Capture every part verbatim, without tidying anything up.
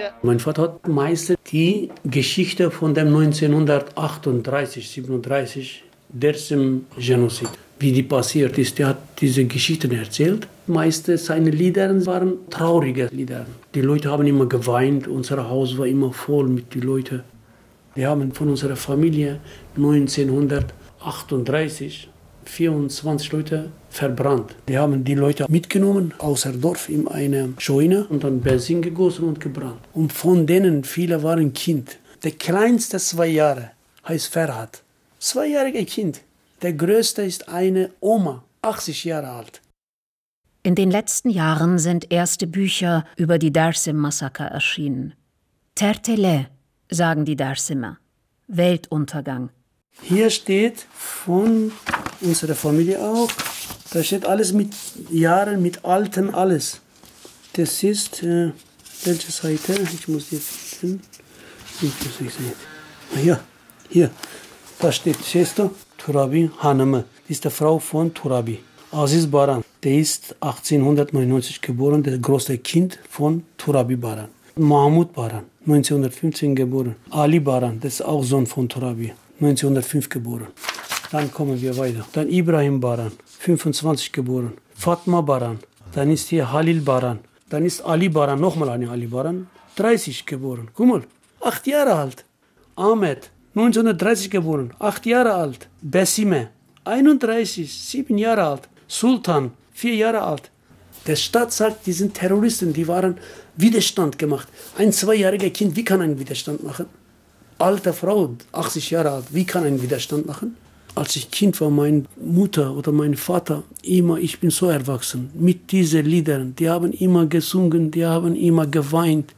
Mein Vater hat meistens die Geschichte von dem neunzehnhundertachtunddreißig, siebenunddreißig, Dersim-Genozid, wie die passiert ist. Er hat diese Geschichten erzählt. Meiste seine Lieder waren traurige Lieder. Die Leute haben immer geweint, unser Haus war immer voll mit den Leuten. Wir haben von unserer Familie neunzehnhundertachtunddreißig vierundzwanzig Leute verbrannt. Die haben die Leute mitgenommen außer Dorf in eine Scheune und dann Benzin gegossen und gebrannt. Und von denen viele waren Kind. Der kleinste zwei Jahre heißt Ferhat. Zweijähriges Kind. Der größte ist eine Oma, achtzig Jahre alt. In den letzten Jahren sind erste Bücher über die Dersim-Massaker erschienen. Tertele, sagen die Dersimer. Weltuntergang. Hier steht von unserer Familie auch, da steht alles mit Jahren, mit Alten, alles. Das ist, äh, welche Seite? Ich muss jetzt finden. Ich muss nicht sehen. Ja, hier, da steht, siehst du, Turabi Hanımı. Die ist die Frau von Turabi. Aziz Baran, der ist achtzehnhundertneunundneunzig geboren, das große Kind von Turabi Baran. Mahmud Baran, neunzehnhundertfünfzehn geboren. Ali Baran, das ist auch Sohn von Turabi. neunzehnhundertfünf geboren. Dann kommen wir weiter. Dann Ibrahim Baran, fünfundzwanzig geboren. Fatma Baran. Dann ist hier Halil Baran. Dann ist Ali Baran, nochmal eine Ali Baran, dreißig geboren. Guck mal, acht Jahre alt. Ahmed, neunzehnhundertdreißig geboren, acht Jahre alt. Besime, einunddreißig, sieben Jahre alt. Sultan, vier Jahre alt. Der Staat sagt, die sind Terroristen, die waren Widerstand gemacht. Ein zweijähriger Kind, wie kann ein Widerstand machen? Alte Frau, achtzig Jahre alt, wie kann ein Widerstand machen? Als ich Kind war, meine Mutter oder mein Vater, immer, ich bin so erwachsen, mit diesen Liedern, die haben immer gesungen, die haben immer geweint.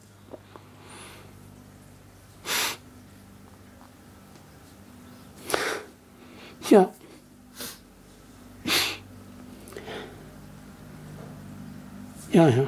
Ja. Ja, ja.